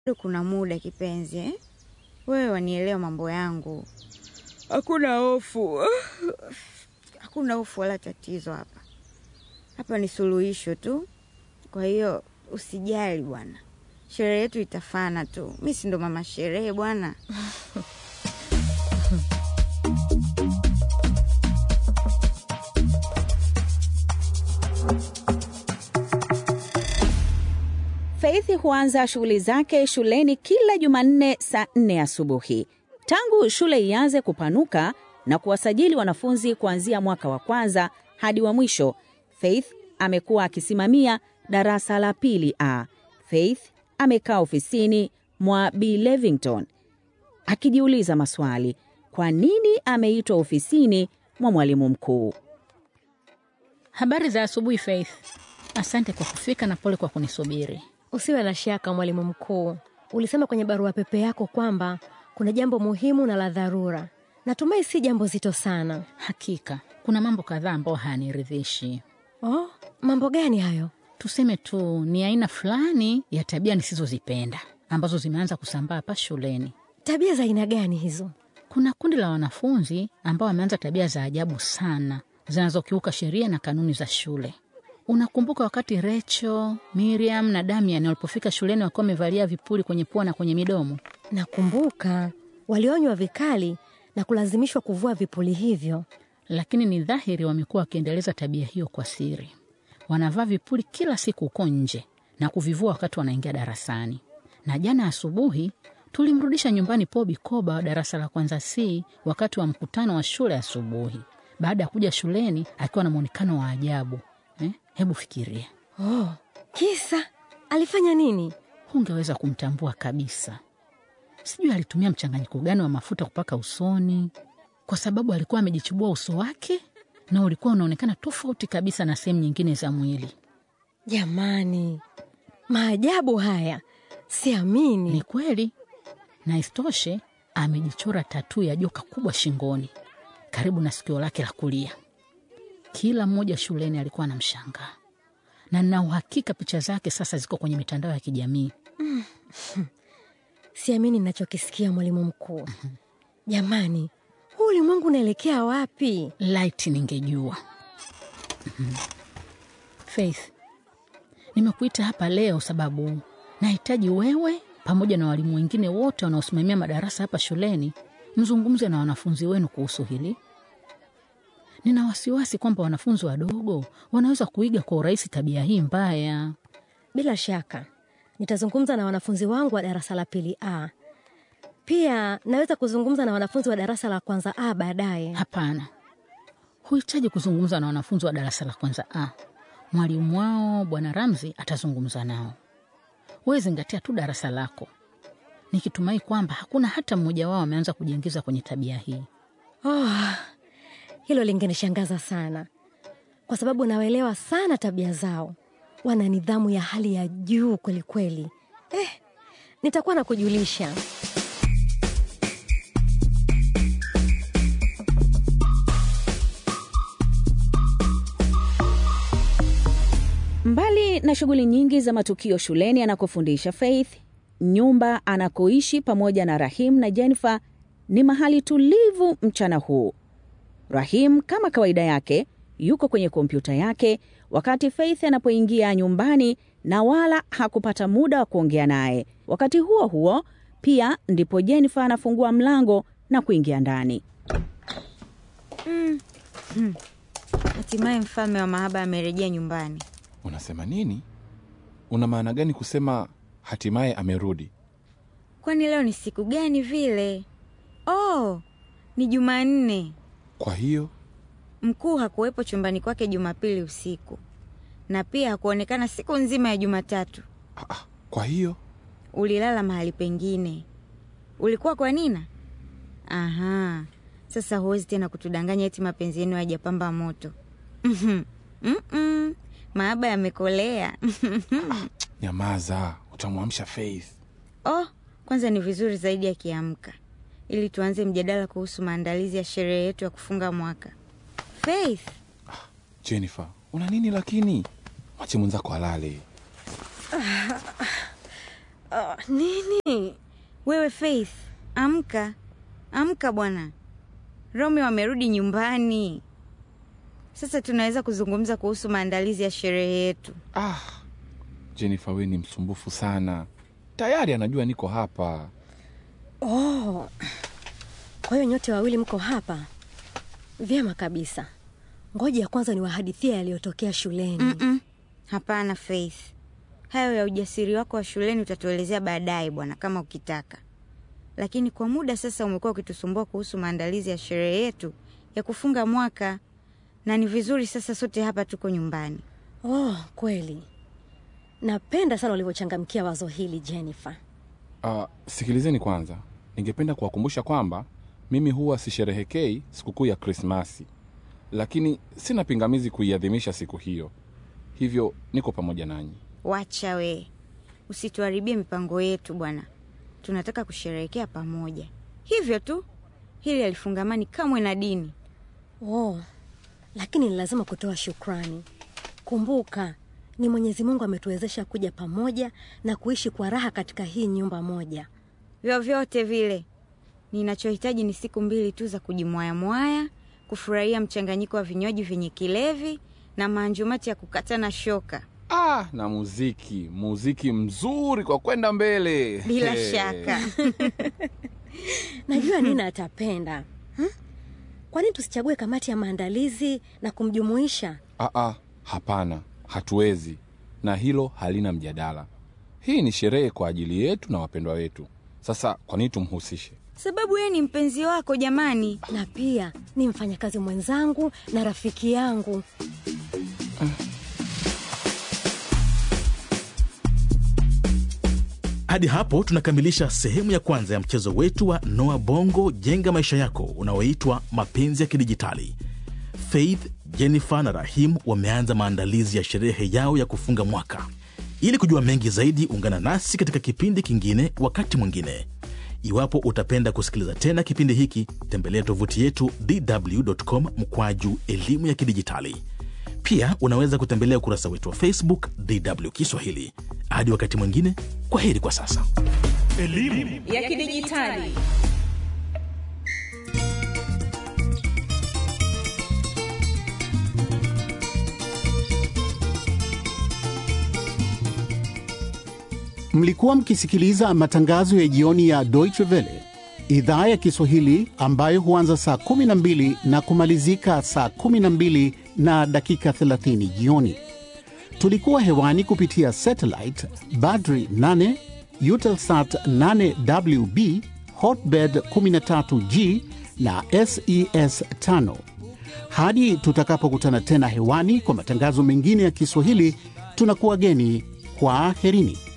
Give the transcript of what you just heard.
Kuna muda kipenzi, eh? Wewe wanielewa mambo yangu. Hakuna hofu. Hakuna hofu wala tatizo hapa. Hapa ni suluhisho tu. Kwa hiyo usijali bwana. Sherehe yetu itafana tu. Mimi si ndo mama sherehe bwana. Faith huanza shughuli zake shuleni kila Jumanne saa 4 asubuhi. Tangu shule ianze kupanuka na kuwasajili wanafunzi kuanzia mwaka wa kwanza hadi wa mwisho, Faith amekuwa akisimamia darasa la pili A. Faith amekaa ofisini mwa B. Levington akijiuliza maswali. Kwa nini ameitwa ofisini mwa mwalimu mkuu? Habari za asubuhi Faith. Asante kwa kufika na pole kwa kunisubiri. Usiwe na shaka mwalimu mkuu. Ulisema kwenye barua pepe yako kwamba kuna jambo muhimu na la dharura. Natumai si jambo zito sana. Hakika, kuna mambo kadhaa ambayo hayaniridhishi. Oh, mambo gani hayo? Tuseme tu ni aina fulani ya tabia nisizozipenda ambazo zimeanza kusambaa hapa shuleni. Tabia za aina gani hizo? Kuna kundi la wanafunzi ambao wameanza tabia za ajabu sana zinazokiuka sheria na kanuni za shule. Unakumbuka wakati Rachel, Miriam na Damian walipofika shuleni wakiwa wamevalia vipuli kwenye pua na kwenye midomo? Nakumbuka. Walionywa vikali na kulazimishwa kuvua vipuli hivyo. Lakini ni dhahiri wamekuwa wakiendeleza tabia hiyo kwa siri. Wanavaa vipuli kila siku uko nje na kuvivua wakati wanaingia darasani. Na jana asubuhi tulimrudisha nyumbani Pobi Koba wa darasa la kwanza C wakati wa mkutano wa shule asubuhi. Baada ya kuja shuleni akiwa na muonekano wa ajabu. Hebu fikiria. Oh, kisa alifanya nini? Hungeweza kumtambua kabisa. Sijui alitumia mchanganyiko gani wa mafuta kupaka usoni, kwa sababu alikuwa amejichubua uso wake na ulikuwa unaonekana tofauti kabisa na sehemu nyingine za mwili. Jamani, maajabu haya. Siamini. Ni kweli. Na istoshe amejichora tattoo ya joka kubwa shingoni karibu na sikio lake la kulia. Kila mmoja shuleni alikuwa anamshangaa. Na nina uhakika picha zake sasa ziko kwenye mitandao ya kijamii. Siamini ninachokisikia mwalimu mkuu. Jamani, huu ulimwengu unaelekea wapi? Light ningejua. Faith, nimekuita hapa leo sababu nahitaji wewe pamoja na walimu wengine wote wanaosimamia madarasa hapa shuleni mzungumze na wanafunzi wenu kuhusu hili. Nina wasiwasi kwamba wanafunzi wadogo wanaweza kuiga kwa urahisi tabia hii mbaya. Bila shaka, nitazungumza na wanafunzi wangu wa darasa la pili A. Pia naweza kuzungumza na wanafunzi wa darasa la kwanza A baadaye. Hapana. Huhitaji kuzungumza na wanafunzi wa darasa la kwanza A. Mwalimu wao Bwana Ramzi atazungumza nao. Wewe zingatia tu darasa lako. Nikitumai kwamba hakuna hata mmoja wao ameanza kujiingiza kwenye tabia hii. Hilo lingenishangaza sana. Kwa sababu naelewa sana tabia zao. Wana nidhamu ya hali ya juu kweli kweli. Nitakuwa na kujulisha. Mbali na shughuli nyingi za matukio shuleni anakofundisha Faith, nyumba anakoishi pamoja na Rahim na Jennifer ni mahali tulivu mchana huu. Rahim kama kawaida yake yuko kwenye kompyuta yake wakati Faith anapoingia nyumbani na wala hakupata muda wa kuongea naye. Wakati huo huo pia ndipo Jennifer anafungua mlango na kuingia ndani. Hatimaye mfalme wa mahaba amerejea nyumbani. Unasema nini? Una maana gani kusema hatimaye amerudi? Kwani leo ni siku gani vile? Ni Jumanne. Kwa hiyo mkuu hakuwepo chumbani kwake Jumapili usiku. Na pia hakuonekana siku nzima ya Jumatatu. Kwa hiyo ulilala mahali pengine. Ulikuwa kwa Nina? Sasa huwezi tena kutudanganya eti mapenzi yenu hayajapamba moto. Mahaba yamekolea. Nyamaza, utamwamsha Faith. Kwanza ni vizuri zaidi akiamka, ili tuanze mjadala kuhusu maandalizi ya sherehe yetu ya kufunga mwaka. Faith. Jennifer, una nini lakini? Mwache mwenzako alale. Nini? Wewe Faith, amka. Amka bwana. Romeo amerudi nyumbani. Sasa tunaweza kuzungumza kuhusu maandalizi ya sherehe yetu. Jennifer, wewe ni msumbufu sana. Tayari anajua niko hapa. Kwa hiyo nyote wawili mko hapa? Vyema kabisa. Ngoja kwanza niwahadithie yaliyotokea shuleni. Hapana Faith. Hayo ya ujasiri wako wa shuleni utatuelezea baadaye bwana kama ukitaka. Lakini kwa muda sasa umekuwa ukitusumbua kuhusu maandalizi ya sherehe yetu ya kufunga mwaka. Na ni vizuri sasa sote hapa tuko nyumbani. Kweli. Napenda sana ulivyochangamkia wazo hili Jennifer. Sikilizeni kwanza. Ningependa kuwakumbusha kwamba mimi huwa sisherehekei sikukuu ya Krismasi. Lakini sina pingamizi kuiadhimisha siku hiyo. Hivyo niko pamoja nanyi. Wacha we. Usituharibie mipango yetu bwana. Tunataka kusherehekea pamoja. Hivyo tu. Hili alifungamani kamwe na dini. Lakini ni lazima kutoa shukrani. Kumbuka, ni Mwenyezi Mungu ametuwezesha kuja pamoja na kuishi kwa raha katika hii nyumba moja. Vyovyote vile. Ninachohitaji ni siku 2 tu za kujimwaya, kufurahia mchanganyiko wa vinywaji vyenye kilevi na maanjumati ya kukatana shoka. Na muziki mzuri kwa kwenda mbele. Bila shaka. Najua Nina atapenda. Kwa nini tusichague kamati ya maandalizi na kumjumuisha? Hapana, hatuwezi. Na hilo halina mjadala. Hii ni sherehe kwa ajili yetu na wapendwa wetu. Sasa kwa nini tumhusishe? Sababu yeye ni mpenzi wako jamani. Na pia ni mfanyakazi mwenzangu na rafiki yangu. Hadi hapo tunakamilisha sehemu ya kwanza ya mchezo wetu wa Noah Bongo Jenga Maisha Yako unaoitwa Mapenzi ya Kidijitali. Faith, Jennifer na Rahim wameanza maandalizi ya sherehe yao ya kufunga mwaka. Ili kujua mengi zaidi, ungana nasi katika kipindi kingine wakati mwingine. Iwapo utapenda kusikiliza tena kipindi hiki, tembelea tovuti yetu dw.com/elimu ya kidijitali. Pia unaweza kutembelea ukurasa wetu wa Facebook DW Kiswahili. Hadi wakati mwingine, kwa heri kwa sasa. Elimu ya kidijitali. Mlikuwa mkisikiliza matangazo ya jioni ya Deutsche Welle, idhaa ya Kiswahili ambayo huanza saa 12 na kumalizika saa 12 na dakika 30 jioni. Tulikuwa hewani kupitia satellite Badri 8, Eutelsat 8WB, Hotbird 13G na SES 5. Hadi tutakapokutana tena hewani kwa matangazo mengine ya Kiswahili, tunakuwageni kwa herini.